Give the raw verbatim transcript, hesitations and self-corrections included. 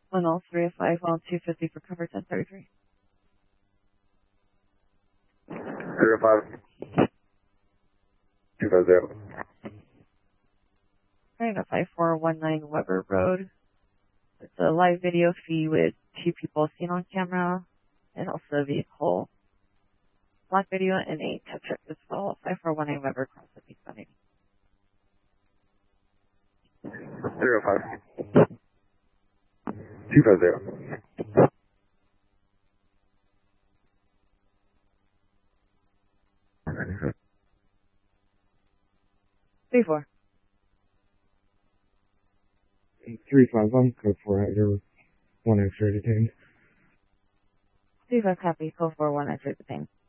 one oh three oh five, one two fifty for cover ten thirty-three. zero five two five zero. Right at five four one nine Weber Road. It's a live video feed with two people seen on camera and also a vehicle black video and a tow truck as well. five four one nine Weber across the east side. zero five two five zero. three four. three five one, code four out here with one X-ray detained. three five copy, code four one, enter the thing.